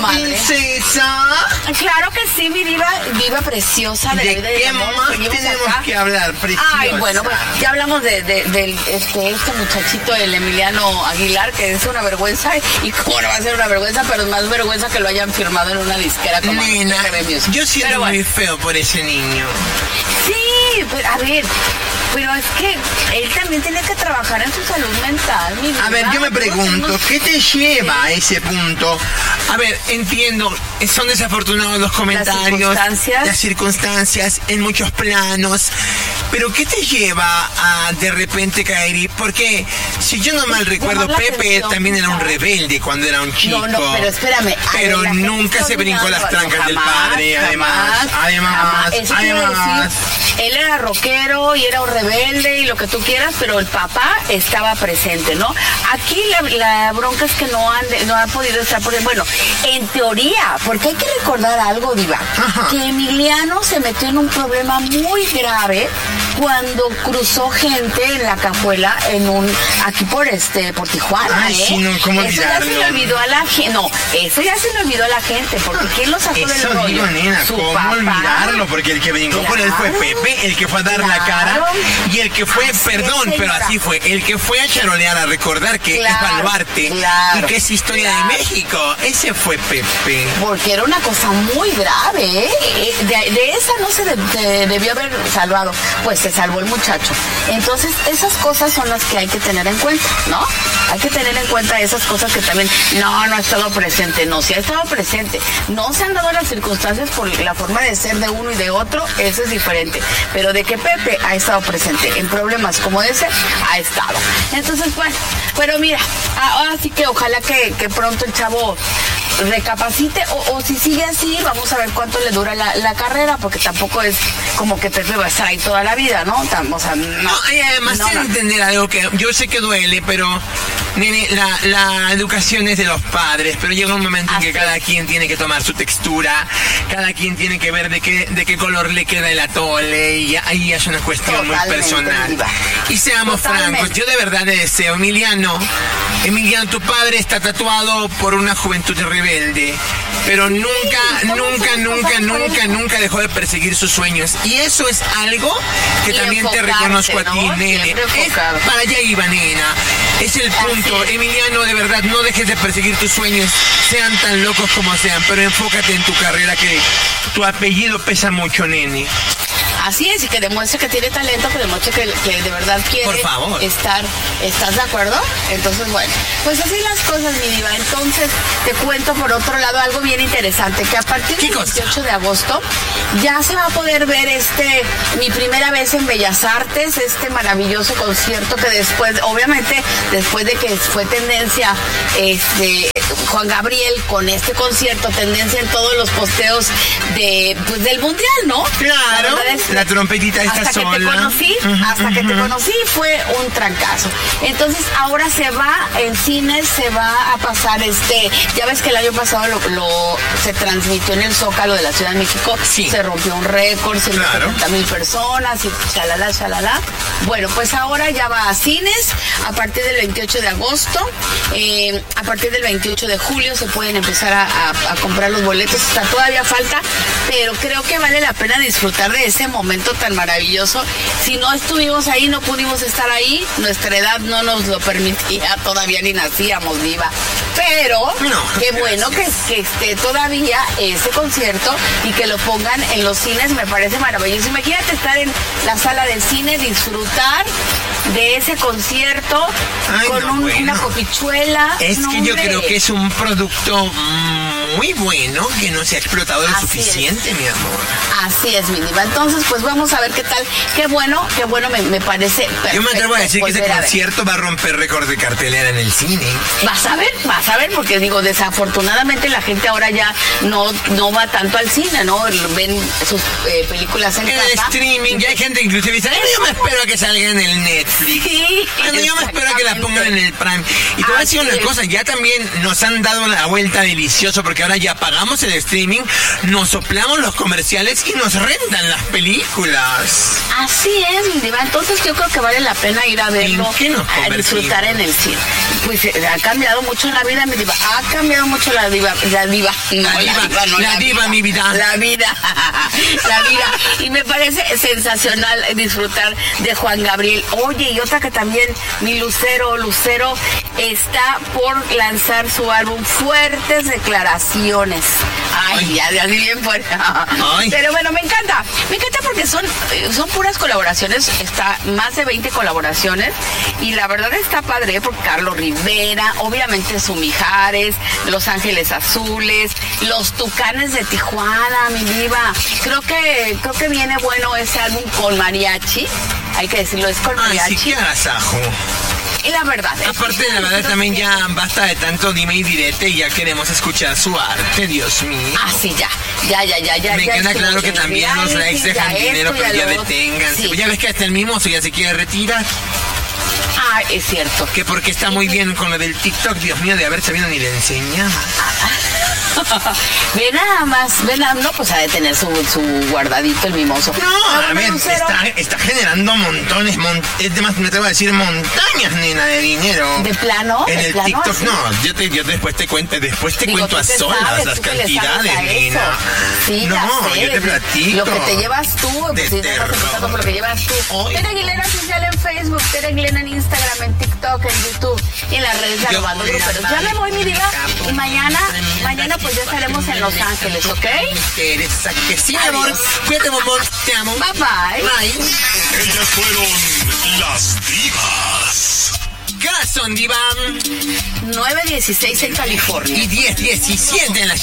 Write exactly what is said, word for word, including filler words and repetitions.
princesa. Claro que sí, mi diva, diva preciosa. De, ¿De, la vida qué del amor. más Seguimos tenemos acá. que hablar, preciosa? Ay, bueno, pues ya hablamos de, de, de este, este muchachito, el Emiliano Aguilar, que es una vergüenza. Y cómo no va a ser una vergüenza, pero es más vergüenza que lo hayan firmado en una disquera como Nena, yo siento pero muy bueno. feo por ese niño. Sí, pero a ver, pero es que él también tiene que trabajar en su salud mental, mi vida. A ver, yo me pregunto, Tenemos... ¿qué te lleva a ese punto? A ver, entiendo, son desafortunados los comentarios, las circunstancias, las circunstancias en muchos planos, pero ¿qué te lleva a de repente caer? Y porque, si yo no mal recuerdo, Pepe atención, también era un rebelde cuando era un chico. No, no, pero espérame. Pero ver, nunca se brincó las trancas jamás, del padre, además, jamás, además, jamás. además. Decir, él era rockero y era un rebelde y lo que tú quieras, pero el papá estaba presente, ¿no? Aquí la, la bronca es que no han, no han podido estar, por bueno, en teoría, porque hay que recordar algo, Diva, ajá, que Emiliano se metió en un problema muy grave cuando cruzó gente en la cajuela en un, aquí por este, por Tijuana, Ay, ¿eh? sí, no, ¿cómo eso olvidarlo? ya se le olvidó a la gente, no, eso ya se le olvidó a la gente, porque ¿quién lo sacó eso del rollo? Digo, nena, Su ¿cómo papá, olvidarlo? Porque el que brincó claro, por él fue Pepe, el que fue a dar claro, la cara, y el que fue, así perdón, es, pero así fue, el que fue a charolear, a recordar que claro, es Baluarte, claro, y que es historia claro, de México, ese fue Pepe. Porque era una cosa muy grave, ¿eh? De, de esa no se, de, se debió haber salvado, pues se salvó el muchacho. Entonces, esas cosas son las que hay que tener en cuenta, ¿no? Hay que tener en cuenta esas cosas que también, no, no ha estado presente, no, sí ha estado presente. No se han dado las circunstancias por la forma de ser de uno y de otro, eso es diferente. Pero de que Pepe ha estado presente en problemas como ese, ha estado. Entonces, bueno, pero mira, ahora sí que ojalá que, que pronto el chavo recapacite o, o si sigue así, vamos a ver cuánto le dura la, la carrera, porque tampoco es como que Pepe va a estar ahí toda la vida, ¿no? O sea, no, no y además no, no. entender algo que yo sé que duele, pero nene, la, la educación es de los padres, pero llega un momento así en que cada quien tiene que tomar su textura, cada quien tiene que ver de qué, de qué color le queda el atole, y ahí es una cuestión totalmente muy personal. Viva. Y seamos totalmente francos, yo de verdad le deseo, Emiliano, Emiliano, tu padre está tatuado por una juventud rebelde, pero sí, nunca, nunca, nunca, nunca, nunca dejó de perseguir sus sueños. Y eso es algo que y también te reconozco a ti, ¿no? Nene. Es, para allá iba, nena. Es el punto. Así. Emiliano, de verdad, no dejes de perseguir tus sueños, sean tan locos como sean, pero enfócate en tu carrera, que tu apellido pesa mucho, nene. Así es, y que demuestre que tiene talento, que demuestre que, que de verdad quiere Por favor. estar. ¿Estás de acuerdo? Entonces, bueno, pues así las cosas, mi diva. Entonces, te cuento por otro lado algo bien interesante, que a partir del veintiocho de agosto ya se va a poder ver este, mi primera vez en Bellas Artes, este maravilloso concierto que después, obviamente, después de que fue tendencia, este, Juan Gabriel con este concierto, tendencia en todos los posteos de, pues, del mundial, ¿no? Claro. La, la trompetita está hasta sola. Que te conocí, uh-huh, hasta uh-huh. que te conocí fue un trancazo. Entonces ahora se va en cines, se va a pasar este, ya ves que el año pasado lo, lo se transmitió en el Zócalo de la Ciudad de México, sí. Se rompió un récord, se claro. setenta mil personas y chalala, chalala. Bueno, pues ahora ya va a cines a partir del veintiocho de agosto, eh, a partir del veintiocho de julio se pueden empezar a, a, a comprar los boletos, hasta todavía falta, pero creo que vale la pena disfrutar de ese momento tan maravilloso. Si no estuvimos ahí, no pudimos estar ahí, nuestra edad no nos lo permitía, todavía ni nacíamos, viva. Pero no, qué bueno que, que esté todavía ese concierto y que lo pongan en los cines, me parece maravilloso. Imagínate estar en la sala del cine, disfrutar de ese concierto. Ay, con no, un, bueno. una copichuela. Es no, que hombre. yo creo que es un producto muy bueno que no se ha explotado lo Así suficiente, es. mi amor. Así es, mi diva. Entonces, pues vamos a ver qué tal. Qué bueno, qué bueno me, me parece perfecto. Yo me atrevo a decir que ese concierto va a romper récord de cartelera en el cine. Vas a ver, vas a ver, porque digo, desafortunadamente la gente ahora ya no, no va tanto al cine, ¿no? Ven sus eh, películas en, en casa. El streaming, ya hay gente inclusive dice, yo me espero a que salga en el Netflix. Sí, bueno, yo me espero a que la pongan en el Prime. Y te voy a decir una cosa, ya también nos han dado una vuelta deliciosa, porque ahora ya pagamos el streaming, nos soplamos los comerciales y nos rentan las películas. Así es, mi diva. Entonces yo creo que vale la pena ir a verlo, ¿En qué nos a disfrutar en el cine. Pues eh, ha cambiado mucho la vida, mi diva. Ha cambiado mucho la diva. La diva. No, La diva, la diva, no, la la diva, vida. mi vida. La vida. La vida. Y me parece sensacional disfrutar de Juan Gabriel. Oye, y otra que también, mi Lucero, Lucero está por lanzar su álbum Fuertes Declaraciones. Ay, Ay. ya, ya, bien fuerte. Ay. Pero bueno, me encanta. Me encanta porque son, son puras colaboraciones. Está más de veinte colaboraciones. Y la verdad está padre, porque Carlos Rivera, obviamente su Mijares, Los Ángeles Azules, Los Tucanes de Tijuana, mi diva. Creo que, creo que viene bueno ese álbum con mariachi. Hay que decirlo, es con Ay, mariachi. sí, qué agasajo. Y la verdad. Aparte, la verdad, también ya basta de tanto dime y direte y ya queremos escuchar su arte, Dios mío. Ah, sí, ya. Ya, ya, ya, ya. Me ya queda estuvo claro que en el también los reality, likes dejan ya dinero, esto, pero ya ya lo otro. deténganse. Sí. Ya ves que hasta el mimoso ya se quiere retirar. Ah, es cierto. Que porque está muy bien con lo del TikTok, Dios mío, de haber sabido ni le enseñaba. Ve nada más, ve nada, no, pues ha de tener su, su guardadito el mimoso. No, Ah, a ver, bueno, Lucero, está, está generando montones, mon, es de más, me atrevo a decir montañas, nena, de dinero. ¿De plano? En ¿De el plano TikTok, así? no, yo, te, yo después te cuento, después te Digo, cuento tú a que solas sabes, las tú que le sabes cantidades, a eso. nena. Sí, no, ya sé. yo te platico. Lo que te llevas tú, De pues sí, te estás terror. empezando por lo que llevas tú. Ay. Tere Aguilera Oficial en Facebook, Tere Aguilera en Instagram, en TikTok, en YouTube y en las redes de Yo Arrobando voy a Gruperos. Ya me voy, mi diva, y mañana, mañana pues ya estaremos en Los Ángeles, ¿ok? Teresa, que sí, mi amor. Adiós. Cuídate, bombón. Te amo. Bye, bye. Bye. Ellas fueron las divas. ¿Qué horas son, diva? nueve dieciséis en California. Y diez diecisiete en la ciudad.